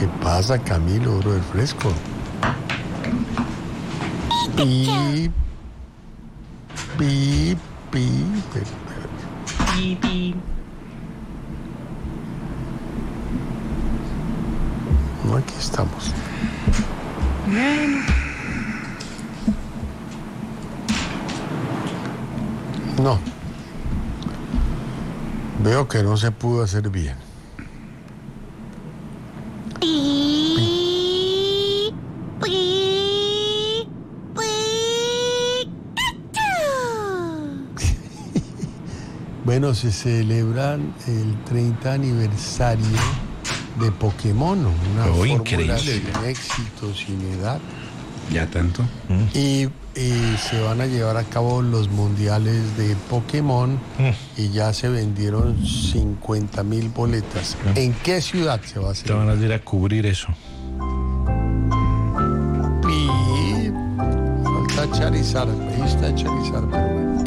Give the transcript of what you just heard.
¿Qué pasa, Camilo, bro, del fresco? Pip, pip, pip. No, aquí estamos. No. Veo que no se pudo hacer bien. Bueno, se celebran el 30 aniversario de Pokémon, una fórmula increíble. sin éxito, sin edad. ¿Ya tanto? Y se van a llevar a cabo los mundiales de Pokémon y ya se vendieron 50,000 boletas. ¿En qué ciudad se va a hacer? Te van a ir a cubrir eso. Falta Charizard, me gusta Charizard, pero bueno.